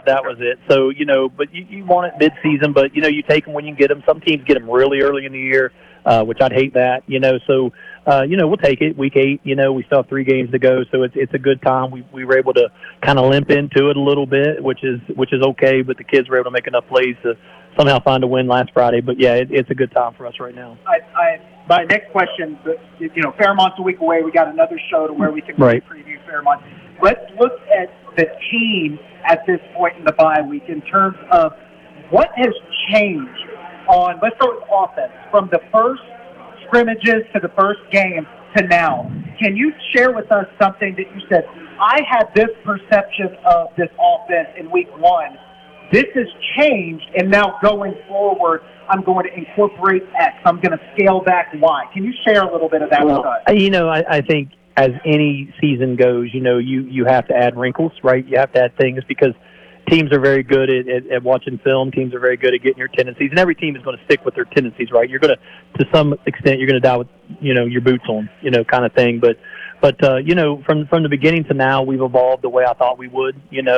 That was it. So, but you want it mid-season, but, you take them when you can get them. Some teams get them really early in the year, which I'd hate that, So, we'll take it. Week 8, we still have 3 games to go, so it's a good time. We were able to kind of limp into it a little bit, which is okay, but the kids were able to make enough plays to somehow find a win last Friday. But, yeah, it's a good time for us right now. My next question, Fairmont's a week away. We got another show to where we can preview Fairmont. Let's look at the team at this point in the bye week in terms of what has changed let's start with offense, from the first scrimmages to the first game to now. Can you share with us something that you said, I had this perception of this offense in week 1. This has changed, and now going forward, I'm going to incorporate X. I'm going to scale back Y. Can you share a little bit of that with us? I think as any season goes, you have to add wrinkles, right? You have to add things because teams are very good at watching film. Teams are very good at getting your tendencies, and every team is going to stick with their tendencies, right? You're going to some extent, you're going to die with, your boots on, kind of thing. But from the beginning to now, we've evolved the way I thought we would,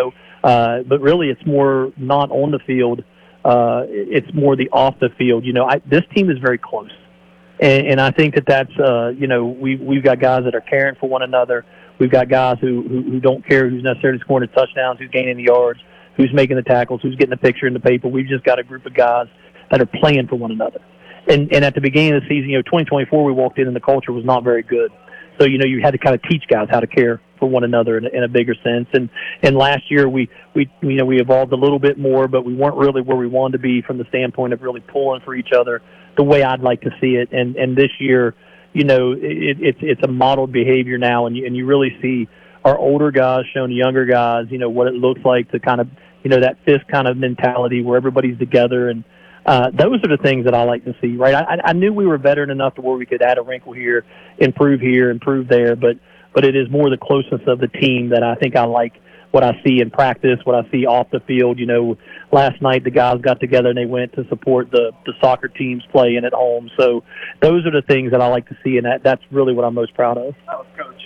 but really it's more not on the field. It's more the off the field. This team is very close. And I think that's, we've got guys that are caring for one another. We've got guys who don't care who's necessarily scoring the touchdowns, who's gaining the yards, who's making the tackles, who's getting the picture in the paper. We've just got a group of guys that are playing for one another. And at the beginning of the season, 2024, we walked in and the culture was not very good. So, you had to kind of teach guys how to care for one another in a bigger sense. And last year we evolved a little bit more, but we weren't really where we wanted to be from the standpoint of really pulling for each other the way I'd like to see it. And this year, it's a modeled behavior now, and you really see our older guys showing the younger guys, what it looks like to kind of, that fist kind of mentality where everybody's together. And those are the things that I like to see, right? I knew we were veteran enough to where we could add a wrinkle here, improve there, but it is more the closeness of the team that I think I like what I see in practice, what I see off the field. Last night the guys got together and they went to support the soccer teams playing at home. So those are the things that I like to see, and that's really what I'm most proud of. Oh, Coach,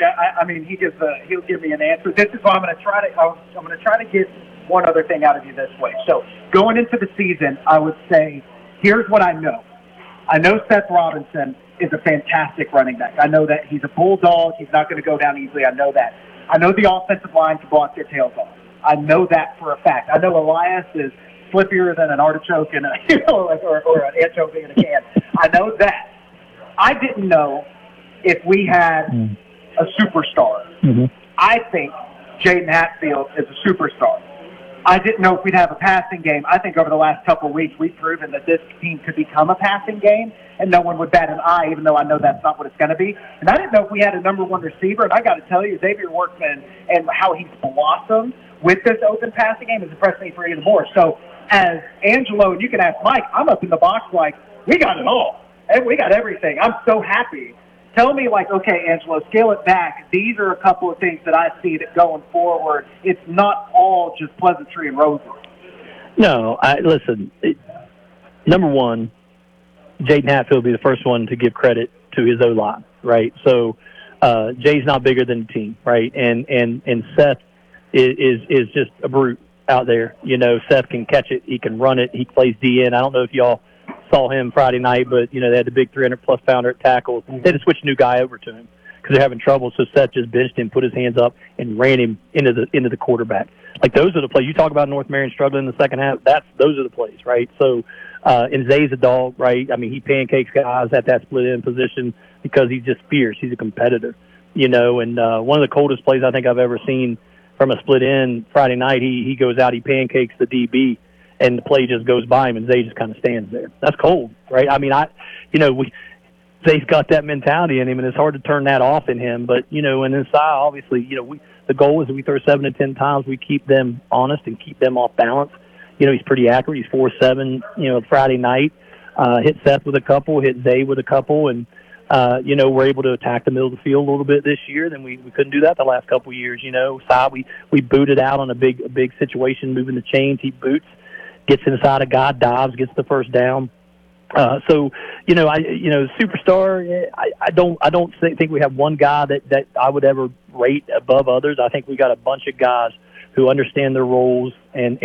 he'll give me an answer. This is why I'm going to try to get one other thing out of you this way. So going into the season, I would say, here's what I know. I know Seth Robinson is a fantastic running back. I know that he's a bulldog. He's not going to go down easily. I know that. I know the offensive line can block their tails off. I know that for a fact. I know Elias is flippier than an artichoke in or an anchovy in a can. I know that. I didn't know if we had a superstar. Mm-hmm. I think Jaden Hatfield is a superstar. I didn't know if we'd have a passing game. I think over the last couple of weeks, we've proven that this team could become a passing game, and no one would bat an eye, even though I know that's not what it's going to be. And I didn't know if we had a number one receiver, and I got to tell you, Xavier Workman and how he's blossomed with this open passing game has impressed me for even more. So as Angelo, and you can ask Mike, I'm up in the box like, we got it all. We got everything. I'm so happy. Tell me, okay, Angelo, scale it back. These are a couple of things that I see that going forward, it's not all just pleasantry and roses. No, listen, number one, Jaden Hatfield will be the first one to give credit to his O-line, right? So Jay's not bigger than the team, right? And Seth is just a brute out there. Seth can catch it. He can run it. He plays DN. I don't know if y'all saw him Friday night, but, they had the big 300-plus pounder at tackle. They had to switch a new guy over to him because they're having trouble. So Seth just benched him, put his hands up, and ran him into the quarterback. Those are the plays. You talk about North Marion struggling in the second half. Those are the plays, right? So, and Zay's a dog, right? I mean, he pancakes guys at that split-end position because he's just fierce. He's a competitor, and one of the coldest plays I think I've ever seen from a split-end Friday night, he goes out, he pancakes the DB, and the play just goes by him, and Zay just kind of stands there. That's cold, right? I mean, Zay's got that mentality in him, and it's hard to turn that off in him. But, and inside, obviously, the goal is that we throw 7 to 10 times, we keep them honest and keep them off balance. He's pretty accurate. He's 4-7, Friday night. Hit Seth with a couple, hit Zay with a couple, and, we're able to attack the middle of the field a little bit this year. Then we couldn't do that the last couple of years, Sai, we booted out on a big situation, moving the chains. He boots, gets inside a guy, dives, gets the first down. Superstar. I don't think we have one guy that I would ever rate above others. I think we got a bunch of guys who understand their roles and